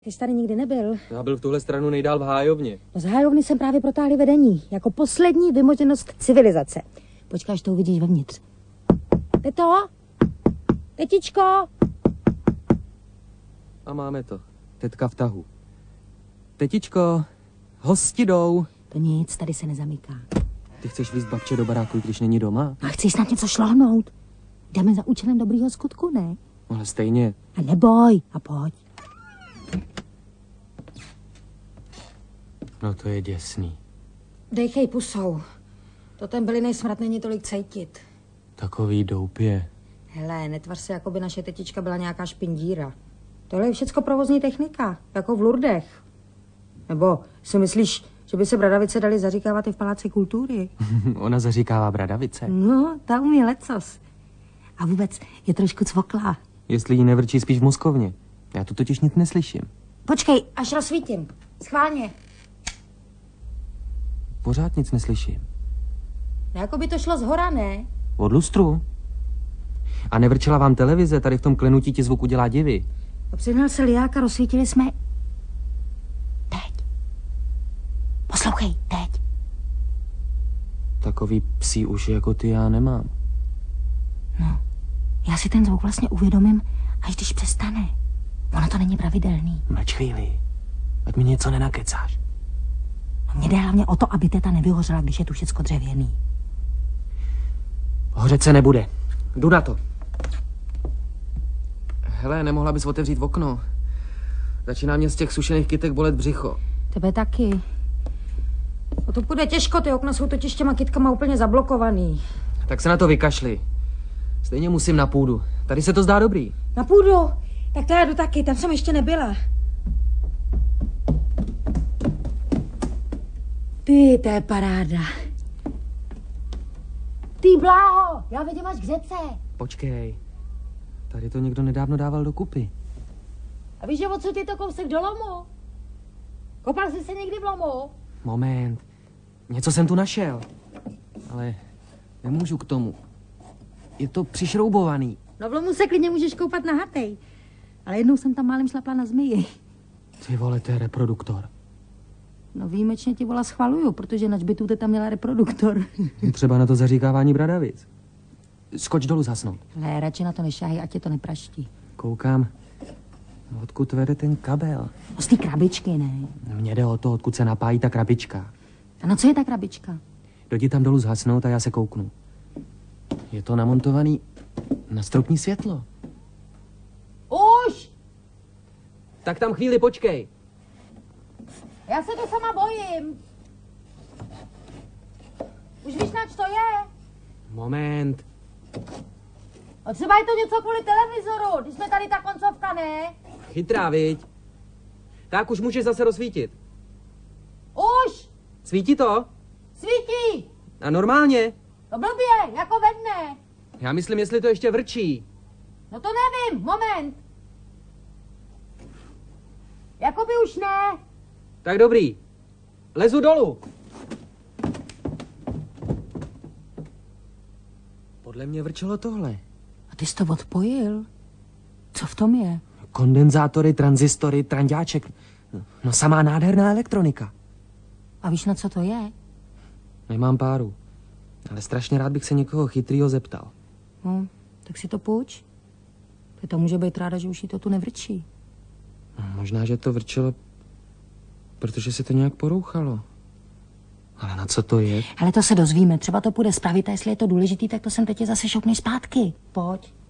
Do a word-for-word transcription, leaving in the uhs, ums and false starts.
Ty jsi tady nikdy nebyl. Já byl v tuhle stranu nejdál v hájovně. No z hájovny jsem právě protáhli vedení. Jako poslední vymoženost civilizace. Počkej, až to uvidíš vevnitř. Teto? Tetičko? A máme to. Tetka v tahu. Tetičko, hosti jdou. To nic, tady se nezamyká. Ty chceš víc babče do baráku, když není doma? A chceš snad něco šlohnout? Jdeme za účelem dobrýho skutku, ne? Ale stejně. A neboj, a pojď. No to je děsný. Dejchej pusou. To ten bylinej smrad není tolik cejtit. Takový doupě. Hele, netvař se, jako by naše tetička byla nějaká špindíra. Tohle je všecko provozní technika, jako v Lurdech. Nebo si myslíš, že by se bradavice dali zaříkávat i v Paláci kultury? Ona zaříkává bradavice. No, ta umí lecos. A vůbec je trošku cvoklá. Jestli jí nevrčí spíš v mozkovně. Já tu totiž nic neslyším. Počkej, až rozsvítím. Schválně. Pořád nic neslyším. No, jako by to šlo zhora, ne? Od lustru? A nevrčela vám televize, tady v tom klenutí ti zvuk udělá divy. Přihnal se liák a rozsvítili jsme... Teď. Poslouchej, teď. Takový psí uši jako ty já nemám. No, já si ten zvuk vlastně uvědomím, až když přestane. Ono to není pravidelný. Mlč chvíli, ať mi něco nenakecáš. No, mně jde hlavně o to, aby teta nevyhořela, když je tu všecko dřevěný. Hořet se nebude. Jdu na to. Hele, nemohla bys otevřít okno. Začíná mě z těch sušených kytek bolet břicho. Tebe taky. O to půjde těžko, ty okna jsou totiž těma kytkama úplně zablokovaný. Tak se na to vykašli. Stejně musím na půdu. Tady se to zdá dobrý. Na půdu? Tak to já jdu taky, tam jsem ještě nebyla. Ty, to je paráda. Ty bláho, já vidím až k řece. Počkej. Tady to někdo nedávno dával dokupy. A víš, že odsud je to kousek do lomu? Kopal jsi se někdy v lomu? Moment. Něco jsem tu našel. Ale nemůžu k tomu. Je to přišroubovaný. No v lomu se klidně můžeš koupat na hatej. Ale jednou jsem tam málem šlapla na zmiji. Ty vole, to je reproduktor. No výjimečně ti vola schvaluju, protože na hřbitu tam měla reproduktor. Třeba na to zaříkávání bradavic. Skoč dolů zasnout. Ne, radši na to nešáhej, ať tě to nepraští. Koukám, odkud vede ten kabel. No z té krabičky, ne? Mně jde o to, odkud se napájí ta krabička. A no co je ta krabička? Dojdi tam dolů zhasnout a já se kouknu. Je to namontovaný na stropní světlo. Už! Tak tam chvíli počkej. Já se to sama bojím. Už víš, nač to je? Moment. A třeba je to něco kvůli televizoru, když jsme tady ta koncovka, ne? Chytrá, viď? Tak už můžeš zase rozsvítit. Už! Svítí to? Svítí! A normálně? No blbě, jako ve dne. Já myslím, jestli to ještě vrčí. No to nevím, moment. Jakoby už ne. Tak dobrý. Lezu dolů. Podle mě vrčelo tohle. A ty jsi to odpojil? Co v tom je? Kondenzátory, tranzistory, tranďáček. No samá nádherná elektronika. A víš, na co to je? Nemám páru. Ale strašně rád bych se někoho chytrýho zeptal. No, tak si to půjč. Ty to může být ráda, že už jí to tu nevrčí. No, možná, že to vrčelo, protože se to nějak porouchalo. Ale na co to je? Ale to se dozvíme. Třeba to půjde spravit a jestli je to důležitý, tak to sem teď zase šoupneš zpátky. Pojď.